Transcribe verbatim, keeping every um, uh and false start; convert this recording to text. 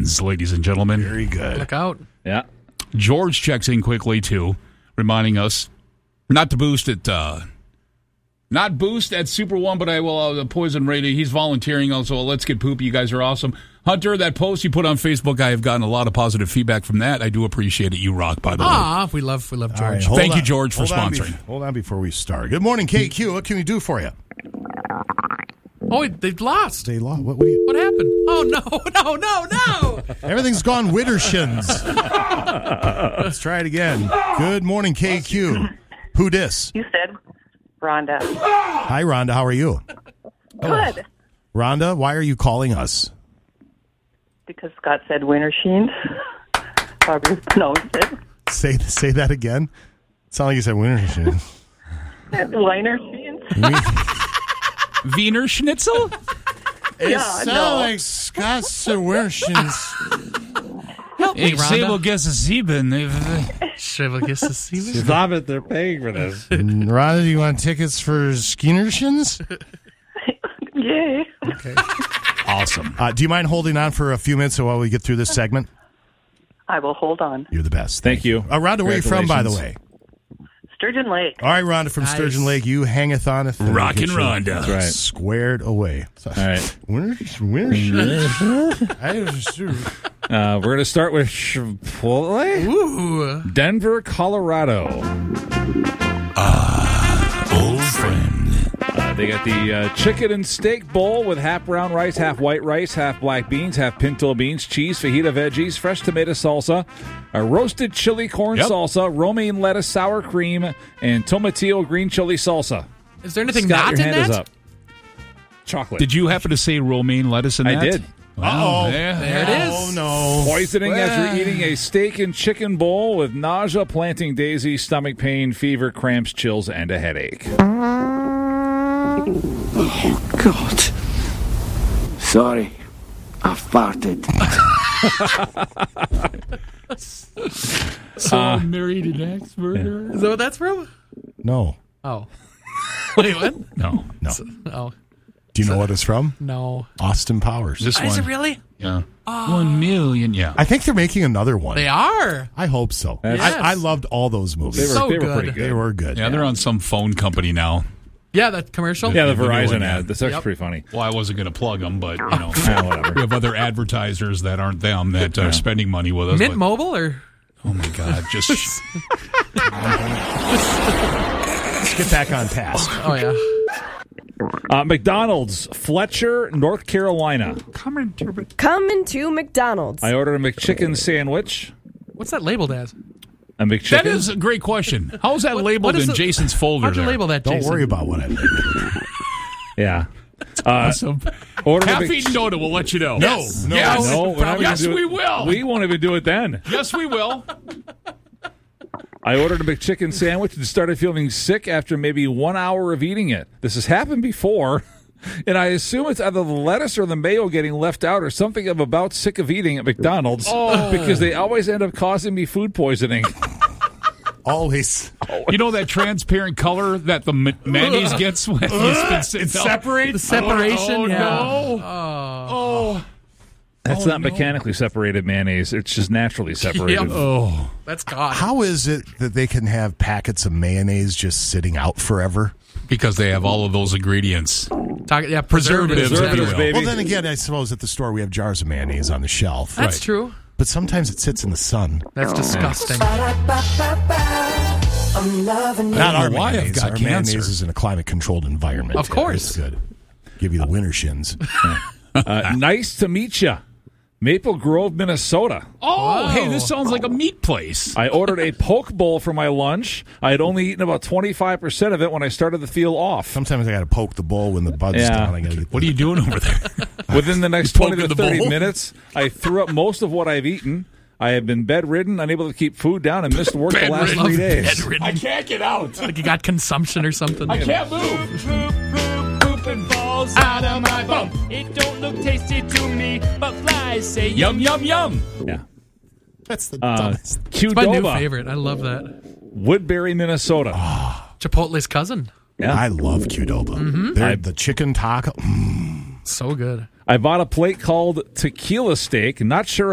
Wins, ladies and gentlemen. Very good. Look out. Yeah. George checks in quickly, too, reminding us not to boost it, uh, not boost at Super One, but I will, uh, Poison Radio. He's volunteering also. Let's Get Poopy. You guys are awesome. Hunter, that post you put on Facebook, I have gotten a lot of positive feedback from that. I do appreciate it. You rock, by the way. Ah, we love, we love George. Right, hold Thank on. you, George, for hold on sponsoring. Be- hold on before we start. Good morning, K Q. What can we do for you? Oh, they've lost. They lost. What, what, do you- What happened? Oh, no, no, no, no. Everything's gone Wittershins. Let's try it again. Good morning, K Q. Who dis? You said Rhonda. Hi, Rhonda. How are you? Good. Rhonda, why are you calling us? Because Scott said winter sheens. However you pronounce it. Say say that again. It sounded like you said Wittershins. Wiener sheens. Wiener Schnitzel? Yeah, no. like Scott said Wittershins. Help me, Rhonda. guess a sieben. Schwevelgisse sieben. Stop it. They're paying for this. Rhonda, do you want tickets for Skinnershins? Yay. Awesome. Uh, do you mind holding on for a few minutes while we get through this segment? I will hold on. You're the best. Thank you. Uh, Rhonda, where are you from, by the way? Sturgeon Lake. All right, Rhonda from Nice. Sturgeon Lake. You hangeth on a thing. Rockin' Get you Rhonda. That's right. Squared away. All right. Where's, where's, Uh, we're going to start with Chipotle. Ooh. Denver, Colorado. Old friend. Uh, they got the uh, chicken and steak bowl with half brown rice, half white rice, half black beans, half pinto beans, cheese, fajita veggies, fresh tomato salsa, a roasted chili corn Yep. salsa, romaine lettuce, sour cream, and tomatillo green chili salsa. Is there anything Scott, not your in hand that? is up. Chocolate. Did you happen to say romaine lettuce in I that? did. Wow. Uh-oh. Yeah. There it is. Oh, no. Poisoning after eating a steak and chicken bowl with nausea, planting daisy, stomach pain, fever, cramps, chills, and a headache. God. Sorry. I farted. So uh, married an ex-murderer? Is that what that's from? No. Oh. Wait, what? No. No. Oh, Do you know what it's from? no. Austin Powers. This Is it one. really? Yeah. One million, yeah. I think they're making another one. They are. I hope so. Yes. I, I loved all those They were, movies. So they were good. pretty good. They were good. Yeah, they're on some phone company now. Yeah, that commercial. Yeah, the The new Verizon one, ad. yeah. That's actually Yep. pretty funny. Well, I wasn't going to plug them, but, you know. Ah, whatever. We have other advertisers that aren't them that are spending money with us. Mint but- Mobile or Oh, my God. Just Let's get back on task. oh yeah. Uh, McDonald's, Fletcher, North Carolina. coming to Coming to McDonald's. I ordered a McChicken sandwich. What's that labeled as? A McChicken. That is a great question. How is that What- labeled what is in it- Jason's folder How'd you there? label that, Don't Jason? worry about what I think. Yeah. Uh, Awesome. ordered a Half-eaten Mc- Donut will let you know. Yes. No. Yes. No, we're not yes, gonna do we it. will. We won't even do it then. Yes, we will. I ordered a McChicken sandwich and started feeling sick after maybe one hour of eating it. This has happened before, and I assume it's either the lettuce or the mayo getting left out or something I'm about sick of eating at McDonald's because they always end up causing me food poisoning. Always. You know that transparent color that the ma- mayonnaise gets when it's been sitting The out? separation. Oh, yeah. no. Oh, That's Oh, not no. mechanically separated mayonnaise. It's just naturally separated. Yep. Oh. that's God. How is it that they can have packets of mayonnaise just sitting out forever? Because they have all of those ingredients. Talk, yeah, Preservatives, preservatives. if you Preservatives, will. baby. Well, then again, I suppose at the store we have jars of mayonnaise on the shelf. That's Right. true. But sometimes it sits in the sun. That's disgusting. Not our know why I've mayonnaise. got Our cancer. mayonnaise is in a climate-controlled environment. Of course. It's good. Give you the winter shins. Uh, nice to meet you. Maple Grove, Minnesota. Oh, Wow. hey, this sounds like a meat place. I ordered a poke bowl for my lunch. I had only eaten about twenty-five percent of it when I started to feel off. Sometimes I got to poke the bowl when the bud's Yeah. down. I gotta get What are you doing over there? Within the next You twenty poking to the thirty bowl? minutes, I threw up most of what I've eaten. I have been bedridden, unable to keep food down, and missed work the last Bedridden. three days. Bedridden. I can't get out. Like you got consumption or something. I can't move. Pooping balls out of my bum. It don't look tasty to me, but flies say Yum, yum, yum. Yeah. That's the Uh, dumbest. It's my new Qdoba, favorite. I love that. Woodbury, Minnesota. Chipotle's cousin. Yeah. I love Qdoba. Mm-hmm. They're- The chicken taco. Mm. So good. I bought a plate called tequila steak. Not sure